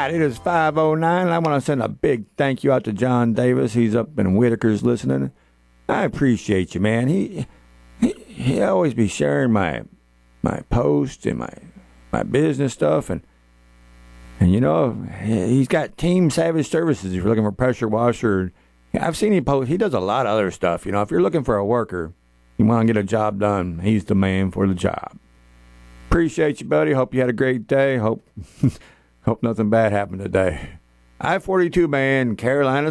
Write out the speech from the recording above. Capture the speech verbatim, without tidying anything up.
right, it is five oh nine, and I want to send a big thank you out to John Davis. He's up in Whitaker's listening. I appreciate you, man. He he, he always be sharing my my posts and my my business stuff, and and you know he's got Team Savage Services. If you're looking for pressure washer, I've seen him post. He does a lot of other stuff. You know, if you're looking for a worker, you want to get a job done, he's the man for the job. Appreciate you, buddy. Hope you had a great day. Hope hope nothing bad happened today. I forty-two man, Carolina